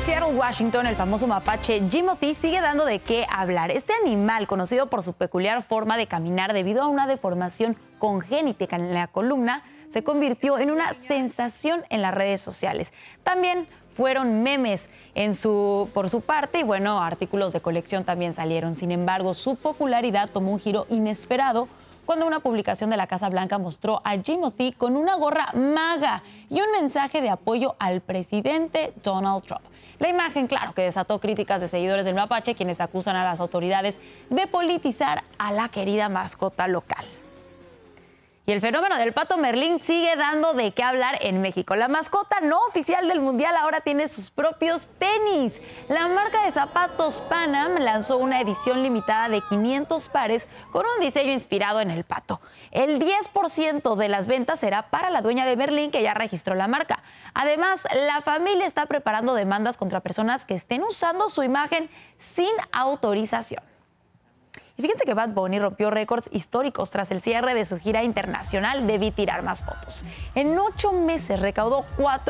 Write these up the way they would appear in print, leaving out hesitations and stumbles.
Seattle, Washington, el famoso mapache Jimothy sigue dando de qué hablar. Este animal, conocido por su peculiar forma de caminar debido a una deformación congénita en la columna, se convirtió en una sensación en las redes sociales. También fueron memes por su parte y bueno, artículos de colección también salieron. Sin embargo, su popularidad tomó un giro inesperado cuando una publicación de la Casa Blanca mostró a Jimothy con una gorra MAGA y un mensaje de apoyo al presidente Donald Trump. La imagen, claro, que desató críticas de seguidores del mapache, quienes acusan a las autoridades de politizar a la querida mascota local. Y el fenómeno del pato Merlín sigue dando de qué hablar en México. La mascota no oficial del Mundial ahora tiene sus propios tenis. La marca de zapatos Pan-Am lanzó una edición limitada de 500 pares con un diseño inspirado en el pato. El 10% de las ventas será para la dueña de Merlín, que ya registró la marca. Además, la familia está preparando demandas contra personas que estén usando su imagen sin autorización. Y fíjense que Bad Bunny rompió récords históricos tras el cierre de su gira internacional Debí Tirar Más Fotos. En 8 meses recaudó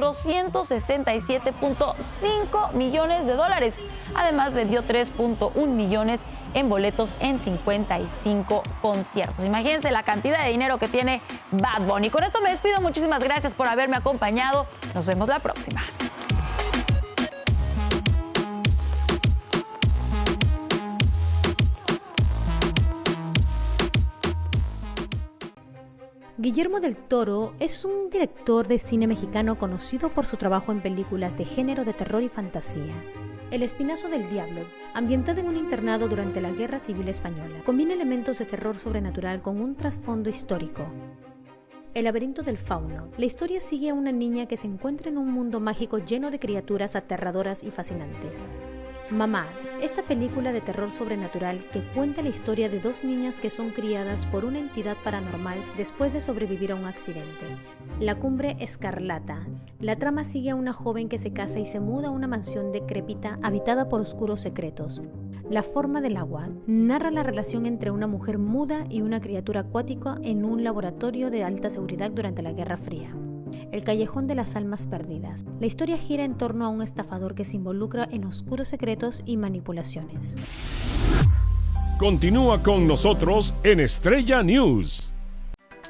$467.5 millones. Además, vendió 3.1 millones en boletos en 55 conciertos. Imagínense la cantidad de dinero que tiene Bad Bunny. Con esto me despido. Muchísimas gracias por haberme acompañado. Nos vemos la próxima. Guillermo del Toro es un director de cine mexicano conocido por su trabajo en películas de género de terror y fantasía. El Espinazo del Diablo, ambientada en un internado durante la Guerra Civil Española, combina elementos de terror sobrenatural con un trasfondo histórico. El laberinto del fauno. La historia sigue a una niña que se encuentra en un mundo mágico lleno de criaturas aterradoras y fascinantes. Mamá, esta película de terror sobrenatural que cuenta la historia de 2 niñas que son criadas por una entidad paranormal después de sobrevivir a un accidente. La Cumbre Escarlata. La trama sigue a una joven que se casa y se muda a una mansión decrépita habitada por oscuros secretos. La forma del agua. Narra la relación entre una mujer muda y una criatura acuática en un laboratorio de alta seguridad durante la Guerra Fría. El Callejón de las Almas Perdidas. La historia gira en torno a un estafador que se involucra en oscuros secretos y manipulaciones. Continúa con nosotros en Estrella News.